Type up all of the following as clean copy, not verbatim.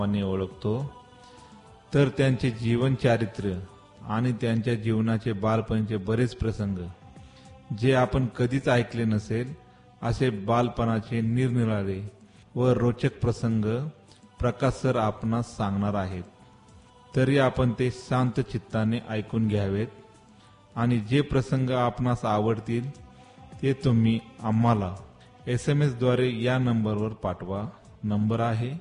नावाने ओळखतो, तर त्यांचे जीवन चारित्र्य आणि त्यांच्या जीवनाचे बालपणीचे बरेच प्रसंग जे आपण कधीच ऐकले नसेल असे बालपणाचे निरनिराळे व रोचक प्रसंग प्रकाश सर आपणास सांगणार आहेत. तरी आपण ते शांत चित्ताने ऐकून घ्यावेत आणि जे प्रसंग आपणास आवडतील ते तुम्ही आम्हाला SMS द्वारे या नंबरवर पाठवा. नंबर आहे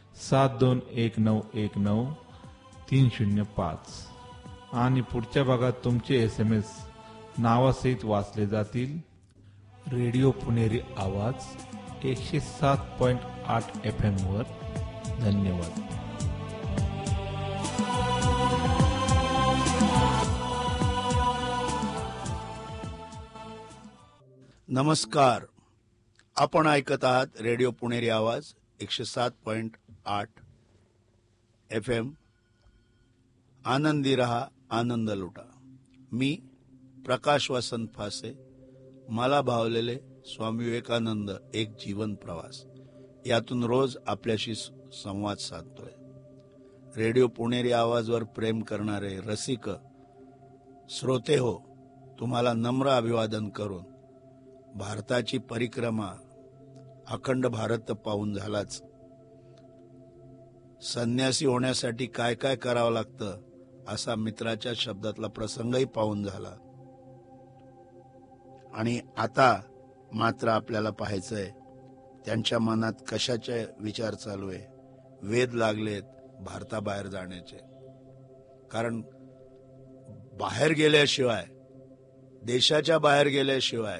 7219193005 आणि पुढच्या भागात तुमचे SMS नावासहित वाचले जातील. रेडिओ पुणेरी आवाज 107.8 FM वर. धन्यवाद. नमस्कार. आपण ऐकत आहात रेडिओ पुणेरी आवाज 107.8 FM. आनंदी रहा, आनंद लुटा. मी प्रकाश वसंत फासे. मला भावलेले स्वामी विवेकानंद एक जीवन प्रवास यातून रोज आपल्याशी संवाद साधतोय. रेडिओ पुणेरी आवाजवर प्रेम करणारे रसिक श्रोते हो, तुम्हाला नम्र अभिवादन करून भारताची परिक्रमा अखंड भारत पाहून झालाच. संन्यासी होण्यासाठी काय काय करावं लागतं असा मित्राच्या शब्दातला प्रसंगही पाहून झाला. आणि आता मात्र आपल्याला पाहायचंय त्यांच्या मनात कशाचे विचार चालू आहे. वेध लागलेत भारताबाहेर जाण्याचे. कारण बाहेर गेल्याशिवाय, देशाच्या बाहेर गेल्याशिवाय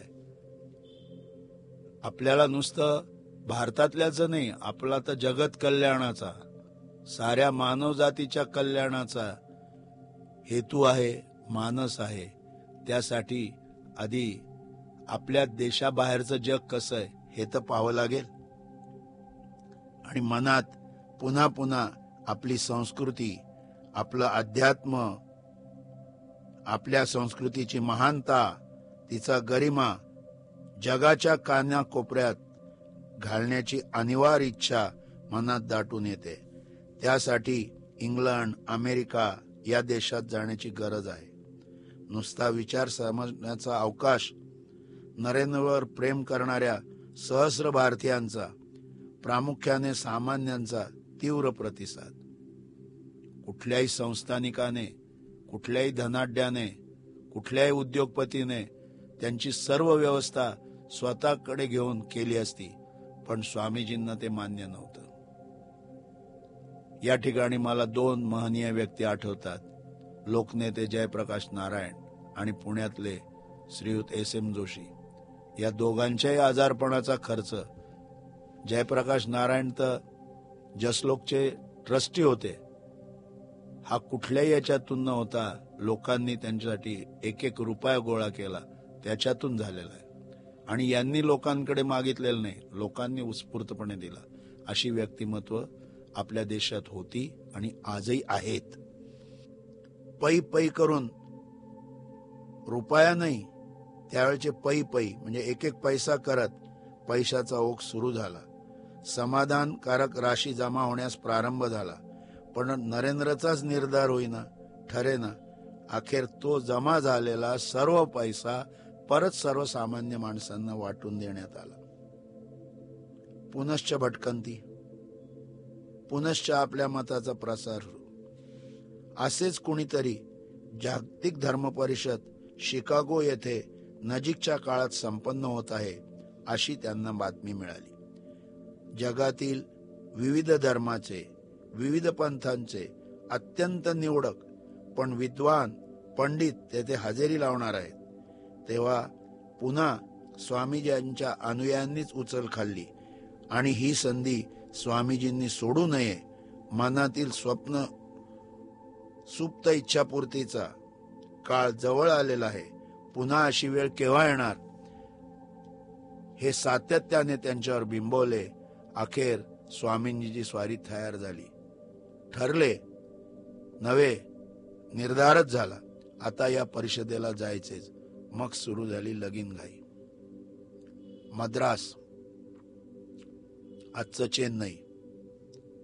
आपल्याला नुसतं भारतातल्याच नाही, आपला तर जगत कल्याणाचा, साऱ्या मानवजातीच्या कल्याणाचा हेतू आहे, मानस आहे. त्यासाठी आधी आपल्या देशाबाहेरचं जग कसं आहे हे तर पाहावं लागेल. आणि मनात पुन्हा पुन्हा आपली संस्कृती, आपलं अध्यात्म, आपल्या संस्कृतीची महानता, तिचा गरिमा जगाच्या कानाकोपऱ्यात घालण्याची अनिवार्य इच्छा मनात दाटून येते. त्यासाठी इंग्लंड, अमेरिका या देशात जाण्याची गरज आहे. नुसता विचार समजण्याचा अवकाश नरेंद्रवर प्रेम करणाऱ्या सहस्र भारतीयांचा, प्रामुख्याने सामान्यांचा तीव्र प्रतिसाद. कुठल्याही संस्थानिकाने, कुठल्याही धनाढ्याने, कुठल्याही उद्योगपतीने त्यांची सर्व व्यवस्था स्वतःकडे घेऊन केली असती, पण स्वामीजींना ते मान्य नव्हतं. या ठिकाणी मला दोन महनीय व्यक्ती आठवतात. लोकनेते जयप्रकाश नारायण आणि पुण्यातले श्रीयुत SM जोशी. या दोघांच्याही आजारपणाचा खर्च, जयप्रकाश नारायण तर जसलोकचे ट्रस्टी होते, हा कुठल्याही याच्यातून न होता लोकांनी त्यांच्यासाठी एक एक रुपया गोळा केला, त्याच्यातून झालेला आहे. आणि यांनी लोकांकडे मागितलेलं नाही, लोकांनी उत्स्फूर्तपणे दिला. अशी व्यक्तिमत्व आपल्या देशात होती आणि आजही आहेत. पै पै करून, रुपया नाही त्यावेळेचे पै पै म्हणजे एक एक पैसा करत पैशाचा ओघ सुरू झाला. समाधानकारक राशी जमा होण्यास प्रारंभ झाला. पण नरेंद्रचाच निर्धार होईना, ठरेना. अखेर तो जमा झालेला सर्व पैसा परत सर्वसामान्य माणसांना वाटून देण्यात आला. पुनश्च भटकंती, पुनश्च आपल्या मताचा प्रसार. असेच कुणीतरी जागतिक धर्म परिषद शिकागो येथे नजीकच्या काळात संपन्न होत आहे अशी त्यांना बातमी मिळाली. जगातील विविध धर्माचे, विविध पंथांचे अत्यंत निवडक पण विद्वान पंडित तेथे हजेरी लावणार आहेत. तेव्हा पुन्हा स्वामीजींच्या अनुयायांनीच उचल खाल्ली आणि ही संधी स्वामीजींनी सोडू नये. मनातील स्वप्न, सुप्त इच्छापूर्तीचा काळ जवळ आलेला आहे. पुन्हा अशी वेळ केव्हा येणार हे सातत्याने त्यांच्यावर बिंबवले. अखेर स्वामींची स्वारी तयार झाली. ठरले नव्हे, निर्धारच झाला, आता या परिषदेला जायचेच. मग सुरू झाली लगीनघाई. मद्रास, आजचं चेन्नई,